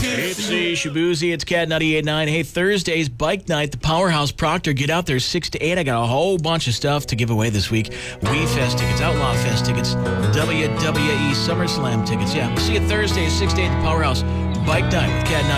Oopsie, Shabuzi, it's Cat 98.9. Hey, Thursday's bike night, the Powerhouse Proctor. Get out there 6 to 8. I got a whole bunch of stuff to give away this week. Wii Fest tickets, Outlaw Fest tickets, WWE SummerSlam tickets. Yeah, we'll see you Thursday 6 to 8 at the Powerhouse Bike Night with Cat 98.9.